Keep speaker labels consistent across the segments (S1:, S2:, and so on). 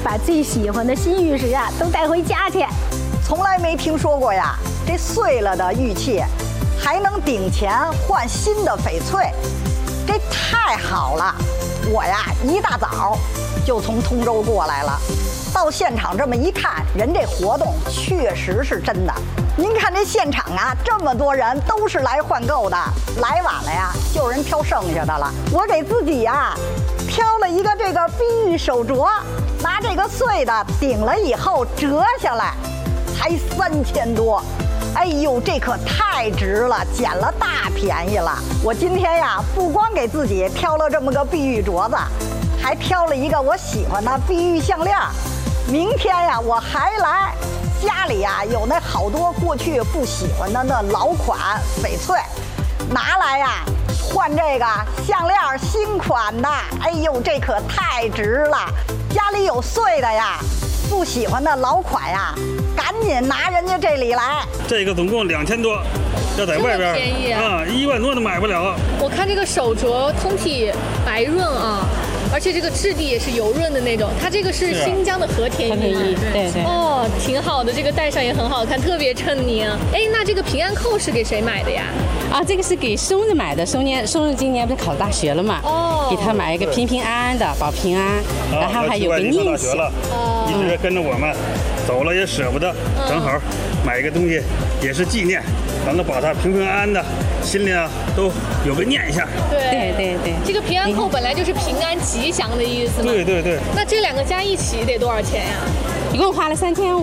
S1: 把最喜欢的新玉石啊都带回家去。
S2: 从来没听说过呀，这碎了的玉器还能顶钱换新的翡翠，这太好了！我呀一大早就从通州过来了，到现场这么一看，人这活动确实是真的。您看这现场啊，这么多人都是来换购的，来晚了呀，就有人挑剩下的了。我给自己呀挑了一个这个碧玉手镯，拿这个碎的顶了以后折下来，才3000多。哎呦，这可太值了，捡了大便宜了。我今天呀，不光给自己挑了这么个碧玉镯子，还挑了一个我喜欢的碧玉项链。明天呀，我还来，家里呀有那好多过去不喜欢的那老款翡翠，拿来呀换这个项链新款的。哎呦，这可太值了！家里有碎的呀，不喜欢的老款呀，赶紧拿人家这里来。
S3: 这个总共2000多，要在外边
S4: 便宜啊
S3: ，1万多都买不了。
S4: 我看这个手镯通体白润啊，而且这个质地也是油润的那种。它这个是新疆的和田玉，
S5: 对。
S4: 哦，挺好的，这个戴上也很好看，特别衬您。哎，那这个平安扣是给谁买的呀？
S5: 啊，这个是给松子买的，松子今年不是考大学了嘛？哦，给他买一个平平安安的，保平安，然后还有个念想。
S3: 一直跟着我们走了也舍不得，正好买一个东西也是纪念，咱们把它平平安安的，心里啊都有个念想。
S4: 对，这个平安扣本来就是平安吉祥的意思嘛。
S3: 对。
S4: 那这两个加一起得多少钱呀？
S5: 一共花了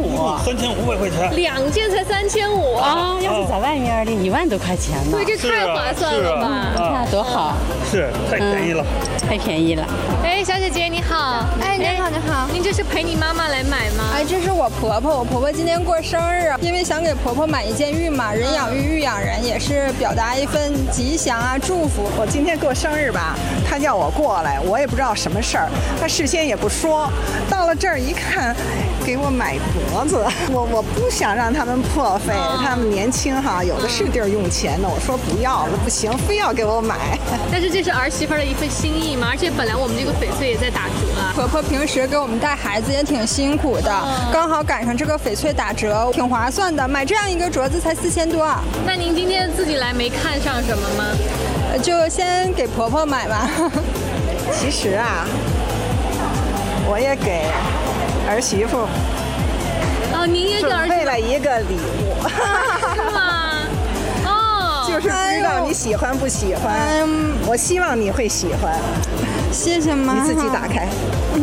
S3: 3500块钱
S4: ，2件才3500
S5: 啊！要是在外面的1万多块钱呢。
S4: 对，这太划算了吧！
S5: 你看多好，
S3: 是太便宜了，
S5: 太便宜了。
S4: 哎，小姐姐你好，
S6: 哎，你好，
S4: 您这是陪你妈妈来买吗？
S6: 哎，这是我婆婆，我婆婆今天过生日，因为想给婆婆买一件玉嘛，人养玉，玉养人，也是表达一份吉祥啊祝福。
S7: 我今天过生日吧，她叫我过来，我也不知道什么事儿，她事先也不说，到了这儿一看，给我买镯子，我不想让他们破费，他们年轻哈，有的是地儿用钱的，我说不要了，不行，非要给我买。
S4: 但是这是儿媳妇的一份心意嘛，而且本来我们这个翡翠也在打折啊。
S6: 婆婆平时给我们带孩子也挺辛苦的，刚好赶上这个翡翠打折，挺划算的，买这样一个镯子才4000多。
S4: 那您今天自己来没看上什么吗？
S6: 就先给婆婆买吧。
S7: 其实啊，我也给儿媳妇
S4: 您也给儿媳妇准
S7: 备了一个礼物。
S4: 是吗？哦，
S7: 就是不知道你喜欢不喜欢，我希望你会喜欢。
S6: 谢谢妈。
S7: 你自己打开，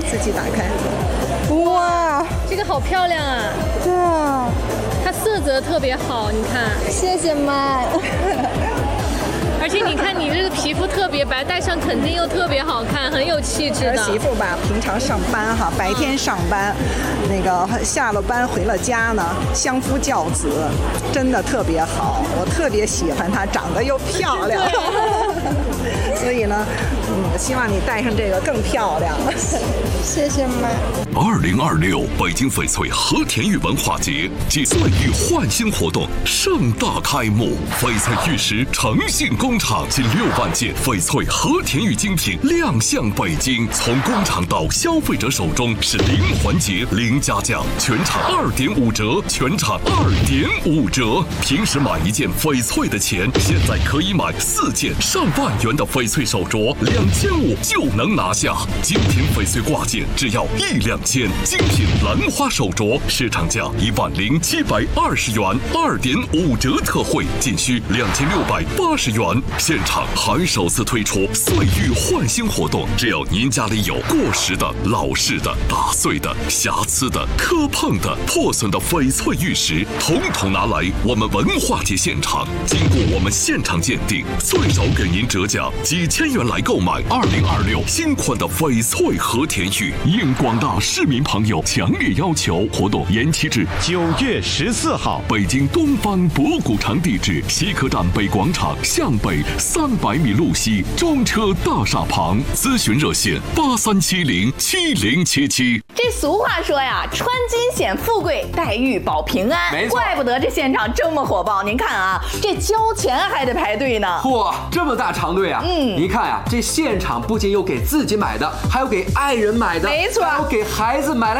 S6: 哇，
S4: 这个好漂亮啊！
S6: 对啊，
S4: 它色泽特别好，你看。
S6: 谢谢妈。
S4: 而且你看你这个皮肤特别白，戴上肯定又特别好看，很有气质的。
S7: 儿媳妇吧，平常上班哈，白天上班，那个下了班回了家呢，相夫教子，真的特别好，我特别喜欢她，长得又漂亮。所以呢，希望你戴上这个更漂亮。
S6: 谢谢妈。
S8: 2026北京翡翠和田玉文化节暨岁玉焕新活动盛大开幕，翡翠玉石诚信工厂近6万件翡翠和田玉精品亮相北京，从工厂到消费者手中是零环节零加价，全场2.5折，全场2.5折。平时买一件翡翠的钱，现在可以买4件上万元的翡翠手镯，2500就能拿下。精品翡翠挂件只要1两千，精品兰花手镯市场价10720元，2.5折特惠仅需2680元。现场还首次推出岁玉焕新活动，只要您家里有过时的、老式的、打碎的、瑕疵的、磕碰的、破损的翡翠玉石，统统拿来我们文化节现场，经过我们现场鉴定，最少给您折价几千元来购买2026新款的翡翠和田玉。应广大市民朋友强烈要求，活动延期至
S9: 9月14号。
S8: 北京东方博古城地址：西客站北广场向北300米路西，中车大厦旁。咨询热线83707077。
S10: 这俗话说呀，穿金显富贵，戴玉保平安。
S11: 没错，
S10: 怪不得这现场这么火爆。您看啊，这交钱还得排队呢。
S11: 嚯，这么大长队啊！您看呀，这现场不仅有给自己买的，还有给爱人买的，
S10: 没错，
S11: 还有给孩子买了